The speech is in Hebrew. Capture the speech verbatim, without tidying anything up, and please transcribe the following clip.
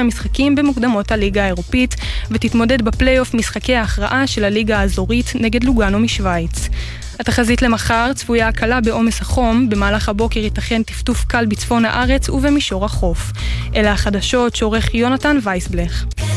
המשחקים במוקדמות הליגה האירופית, ותתמודד בפלייאוף משחקי ההכרעה של הליגה האזורית נגד לוגאנו משוויץ. התחזית למחר צפויה הקלה בעומס החום, במהלך הבוקר ייתכן טפטוף קל בצפון הארץ ובמישור החוף. אלה החדשות שעורך יונתן וייסבלך.